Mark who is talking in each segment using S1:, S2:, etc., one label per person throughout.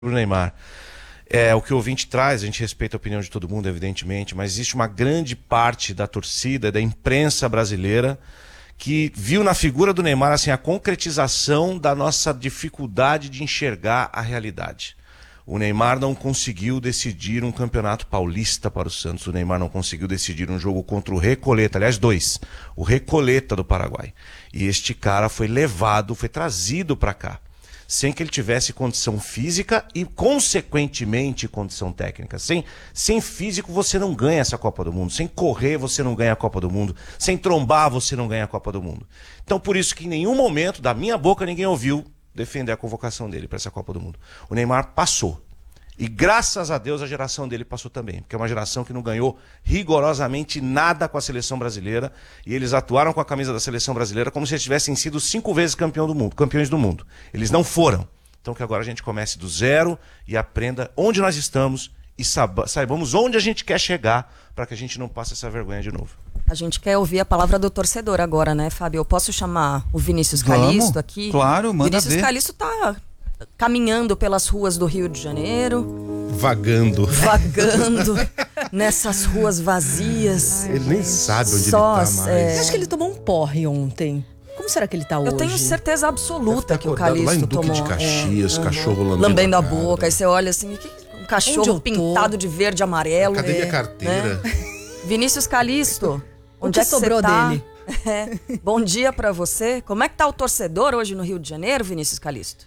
S1: o Neymar. É o que o ouvinte traz, a gente respeita a opinião de todo mundo, evidentemente, mas existe uma grande parte da torcida, da imprensa brasileira, que viu na figura do Neymar assim, a concretização da nossa dificuldade de enxergar a realidade. O Neymar não conseguiu decidir um campeonato paulista para o Santos, o Neymar não conseguiu decidir um jogo contra o Recoleta, aliás, dois, o Recoleta do Paraguai. E este cara foi levado, foi trazido para cá, sem que ele tivesse condição física e, consequentemente, condição técnica. Sem físico, você não ganha essa Copa do Mundo. Sem correr, você não ganha a Copa do Mundo. Sem trombar, você não ganha a Copa do Mundo. Então, por isso que em nenhum momento, da minha boca, ninguém ouviu defender a convocação dele para essa Copa do Mundo. O Neymar passou. E, graças a Deus, a geração dele passou também. Porque é uma geração que não ganhou rigorosamente nada com a seleção brasileira. E eles atuaram com a camisa da seleção brasileira como se eles tivessem sido 5 vezes campeões do mundo. Eles não foram. Então que agora a gente comece do zero e aprenda onde nós estamos e saibamos onde a gente quer chegar para que a gente não passe essa vergonha de novo.
S2: A gente quer ouvir a palavra do torcedor agora, né, Fábio? Eu posso chamar o Vinícius Calixto aqui?
S3: Claro, manda
S2: Vinícius
S3: ver.
S2: Calixto tá caminhando pelas ruas do Rio de Janeiro.
S4: Vagando
S2: nessas ruas vazias.
S4: Ele nem sabe onde ele
S2: Só,
S4: tá mais.
S5: Eu acho que ele tomou um porre ontem. Como será que ele tá hoje?
S2: Eu tenho certeza absoluta que o Calixto
S4: lá em Duque
S2: tomou.
S4: de Caxias, cachorro
S2: lambendo a
S4: cara.
S2: boca. Aí você olha assim, um cachorro pintado de verde e amarelo.
S4: Cadê minha carteira?
S2: Né? Vinícius Calixto,
S5: onde é que sobrou dele?
S2: Bom dia pra você. Como é que tá o torcedor hoje no Rio de Janeiro, Vinícius Calixto?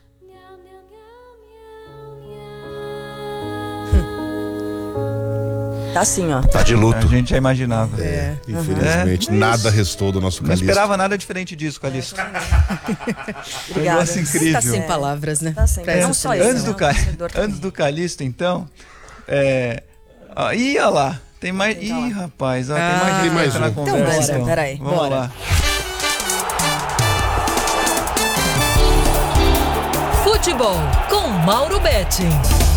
S2: Tá assim, ó.
S1: Tá de luto.
S3: A gente já imaginava.
S4: Infelizmente, nada restou do nosso
S3: Não
S4: Calixto.
S3: esperava nada diferente disso, Calixto.
S2: Obrigada.
S3: Negócio incrível.
S5: Tá sem palavras, né?
S2: Tá sem. Não só ele,
S3: Antes,
S2: né?
S3: antes do Calixto, então. Ih, olha lá. Tem mais. Ih, rapaz, ó, tem mais gente na conversa.
S5: Então,
S2: peraí.
S3: Vamos lá.
S6: Futebol com Mauro Betting.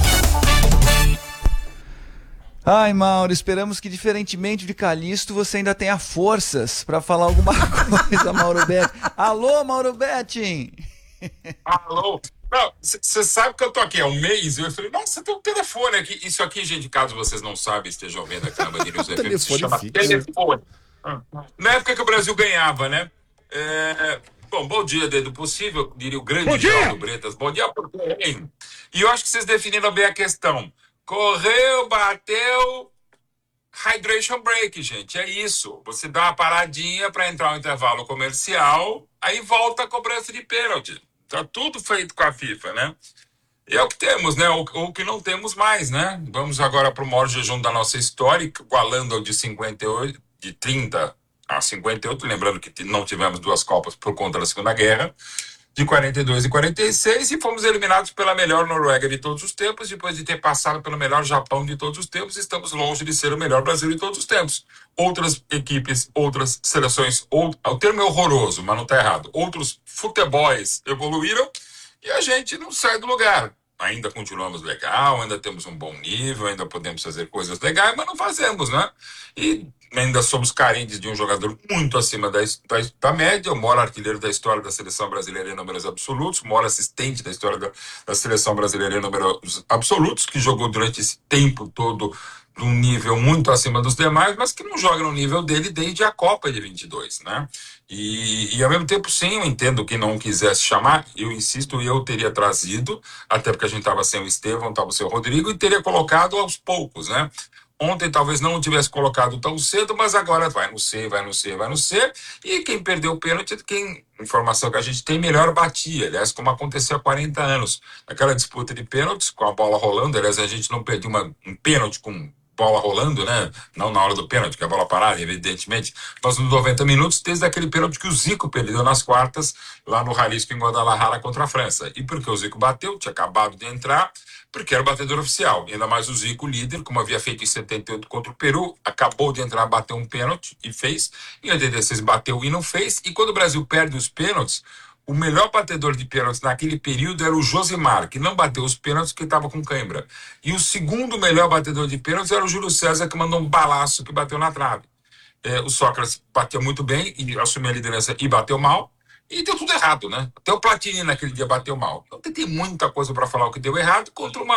S3: Ai, Mauro, esperamos que, diferentemente de Calixto, você ainda tenha forças pra falar alguma coisa, Mauro Betting. Alô, Mauro Betting!
S7: Alô? Não, você sabe que eu tô aqui há um mês e eu falei, nossa, tem um telefone aqui. Isso aqui, gente, caso vocês não sabem, estejam vendo aqui na Band News FM, se chama telefone. Na época que o Brasil ganhava, né? Bom dia, dentro do possível, diria o grande Geraldo Bretas. Bom dia, porém. E eu acho que vocês definiram bem a questão. Correu, bateu, hydration break, gente, é isso. Você dá uma paradinha para entrar no intervalo comercial, aí volta a cobrança de pênalti. Tá tudo feito com a FIFA, né? E é o que temos, né? Ou que não temos mais, né? Vamos agora para o maior jejum da nossa história, igualando ao de 58, de 30 a 58, lembrando que não tivemos 2 Copas por conta da Segunda Guerra, de 42 e 46, e fomos eliminados pela melhor Noruega de todos os tempos, depois de ter passado pelo melhor Japão de todos os tempos, estamos longe de ser o melhor Brasil de todos os tempos. Outras equipes, outras seleções, o termo é horroroso, mas não está errado, outros futebols evoluíram e a gente não sai do lugar. Ainda continuamos legal, ainda temos um bom nível, ainda podemos fazer coisas legais, mas não fazemos, né? E ainda somos carentes de um jogador muito acima da média, o maior artilheiro da história da seleção brasileira em números absolutos, o maior assistente da história da seleção brasileira em números absolutos, que jogou durante esse tempo todo num nível muito acima dos demais, mas que não joga no nível dele desde a Copa de 22, né? E ao mesmo tempo, sim, eu entendo que não quisesse chamar, eu insisto, eu teria trazido, até porque a gente estava sem o Estevão, estava sem o Rodrigo, e teria colocado aos poucos, né? Ontem talvez não tivesse colocado tão cedo, mas agora vai no C, e quem perdeu o pênalti, informação que a gente tem, melhor batia, aliás, como aconteceu há 40 anos. Naquela disputa de pênaltis, com a bola rolando, aliás, a gente não perdeu um pênalti com bola rolando, né? Não na hora do pênalti, que a bola parada, evidentemente. Nós nos 90 minutos, desde aquele pênalti que o Zico perdeu nas quartas, lá no Jalisco, em Guadalajara, contra a França. E porque o Zico bateu, tinha acabado de entrar, porque era o batedor oficial. Ainda mais o Zico, líder, como havia feito em 78 contra o Peru, acabou de entrar, bateu um pênalti e fez. Em 86 bateu e não fez. E quando o Brasil perde os pênaltis, o melhor batedor de pênaltis naquele período era o Josimar, que não bateu os pênaltis porque estava com cãibra. E o segundo melhor batedor de pênaltis era o Júlio César, que mandou um balaço que bateu na trave. O Sócrates bateu muito bem e assumiu a liderança e bateu mal. E deu tudo errado, né? Até o Platini naquele dia bateu mal. Então tem muita coisa para falar o que deu errado contra uma